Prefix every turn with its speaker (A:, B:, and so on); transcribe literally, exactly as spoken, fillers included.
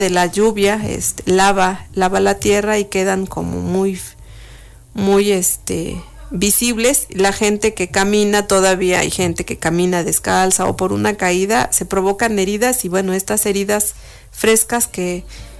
A: de la lluvia este, lava, lava la tierra y quedan como muy, muy este, visibles. La gente que camina, todavía hay gente que camina descalza o por una caída, se provocan heridas y bueno, estas heridas frescas que